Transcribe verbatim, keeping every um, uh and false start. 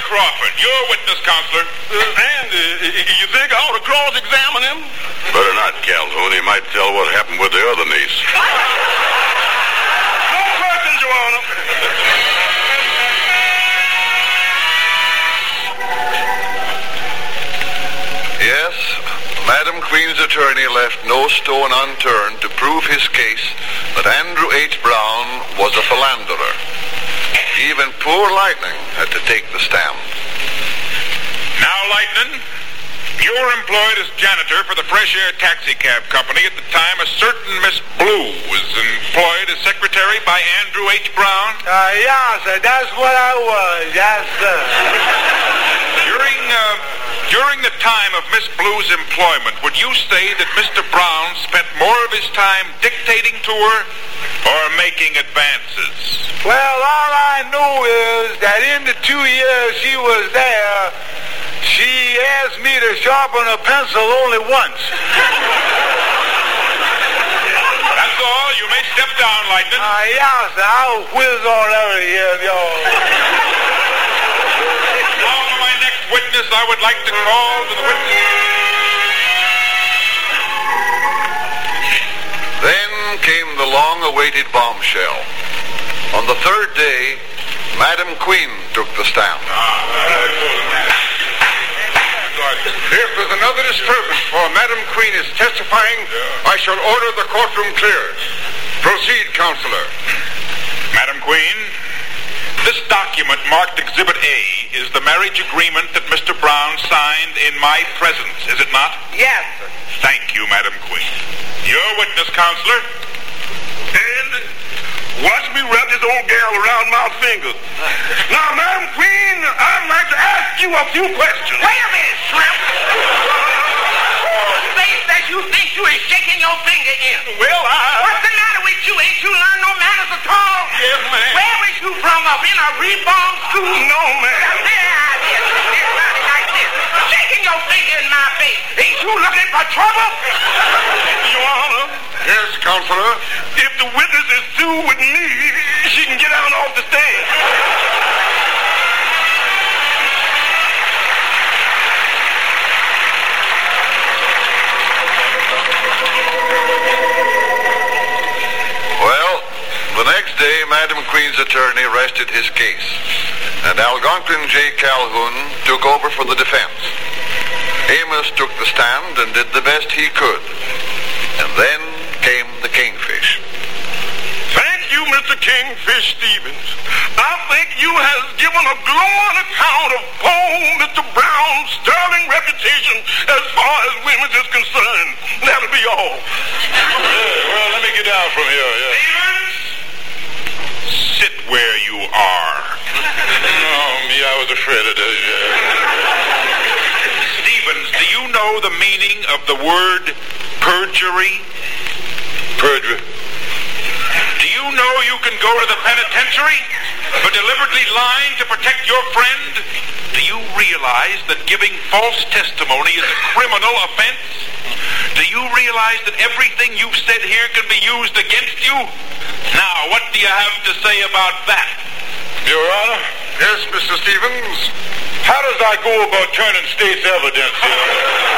Crawford, your witness, Counselor. Uh, and uh, you think I ought to cross-examine him? Better not, Calhoun. He might tell what happened with the other niece. No questions, Your Honor. Yes, Madam Queen's attorney left no stone unturned to prove his case that Andrew H. Brown was a philanderer. Even poor Lightning had to take the stand. Now, Lightning, you were employed as janitor for the Fresh Air Taxi Cab Company at the time a certain Miss Blue was employed as secretary by Andrew H. Brown. Uh, yeah, sir, that's what I was, yes, sir. During, uh, during the time of Miss Blue's employment, would you say that Mister Brown spent more of his time dictating to her or making advances? Well, all I know is that in the two years she was there, she asked me to sharpen a pencil only once. That's all. You may step down, Lightning. Uh, yeah, sir, I'll whiz on out of here, y'all. Now, for my next witness, I would like to call to the witness. Then came the long-awaited bombshell. On the third day, Madam Queen took the stand. If there's another disturbance while Madam Queen is testifying, I shall order the courtroom cleared. Proceed, Counselor. Madam Queen, this document marked Exhibit A is the marriage agreement that Mister Brown signed in my presence, is it not? Yes, sir. Thank you, Madam Queen. Your witness, Counselor. And watch me wrap this old gal around my finger. Now, Madam Queen, I'd like to ask you a few questions. Wait a minute, Shrimp. Whose face that you think you is shaking your finger in? Well, I... What's the matter with you? Ain't you learned no manners at all? Yes, ma'am. Where was you from up in a reborn school? No, ma'am. Now, there I is. It's running like this. Shaking your finger in my face. Ain't you looking for trouble? Your Honor. Yes, Counselor. If the witness is through with me, she can get out off the stand. Well, the next day, Madam Queen's attorney rested his case, and Algonquin J. Calhoun took over for the defense. Amos took the stand and did the best he could. And then came the Kingfish. Thank you, Mister Kingfish Stevens. I think you have given a glowing account of poor Mister Brown's sterling reputation as far as women is concerned. That'll be all. Yeah, well, let me get down from here, yeah. Stevens, sit where you are. Oh, me, I was afraid of this, yeah. Stevens, do you know the meaning of the word perjury? Perjury. Do you know you can go to the penitentiary for deliberately lying to protect your friend? Do you realize that giving false testimony is a criminal offense? Do you realize that everything you've said here can be used against you? Now, what do you have to say about that? Your Honor? Yes, Mister Stevens? How does I go about turning state's evidence here?